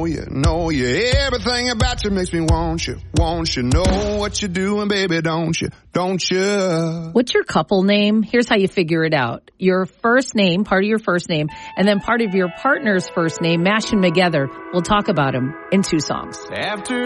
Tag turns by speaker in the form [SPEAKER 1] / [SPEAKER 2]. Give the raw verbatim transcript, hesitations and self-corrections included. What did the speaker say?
[SPEAKER 1] know you, know you. Everything about you makes me want you, want you. Know what you're doing, baby, don't you, don't you?
[SPEAKER 2] What's your couple name? Here's how you figure it out. Your first name, part of your first name, and then part of your partner's first name, mash them together. We'll talk about them in two songs.
[SPEAKER 1] After